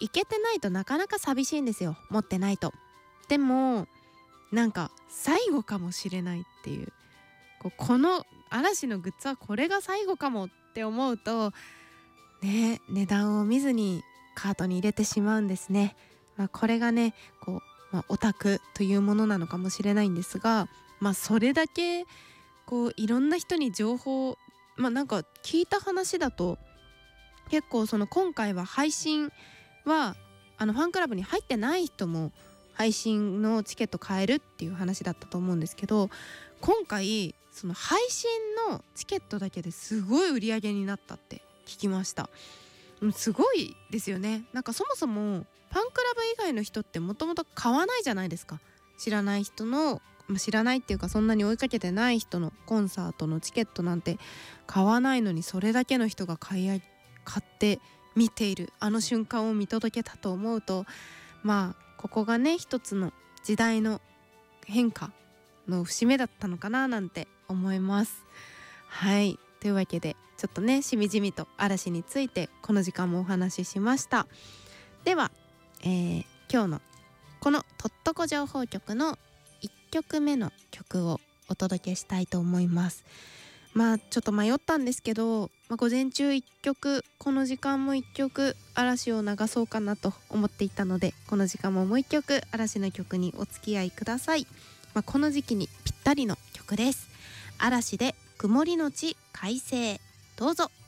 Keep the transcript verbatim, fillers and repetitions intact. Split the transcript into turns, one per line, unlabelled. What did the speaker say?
行けてないとなかなか寂しいんですよ、持ってないと。でもなんか最後かもしれないっていう、こうこの嵐のグッズはこれが最後かもって思うとね、値段を見ずにカートに入れてしまうんですね。まあ、これがねこう、まあ、オタクというものなのかもしれないんですが、まあそれだけこういろんな人に情報、まあなんか聞いた話だと結構その今回は配信はあのファンクラブに入ってない人も配信のチケット買えるっていう話だったと思うんですけど、今回その配信のチケットだけですごい売り上げになったって聞きました。すごいですよね。なんかそもそもファンクラブ以外の人ってもともと買わないじゃないですか。知らない人の知らないっていうかそんなに追いかけてない人のコンサートのチケットなんて買わないのに、それだけの人が買い買って見ているあの瞬間を見届けたと思うと、まあここがね一つの時代の変化の節目だったのかななんて思います。はい、というわけでちょっとねしみじみと嵐についてこの時間もお話ししました。では、えー、今日のこのとっとこ情報局のいっきょくめの曲をお届けしたいと思います。まあちょっと迷ったんですけど、まあ、午前中いっきょく、この時間もいっきょく嵐を流そうかなと思っていたので、この時間ももういっきょく嵐の曲にお付き合いください。まあ、この時期にぴったりの曲です。嵐で曇りのち快晴、どうぞ。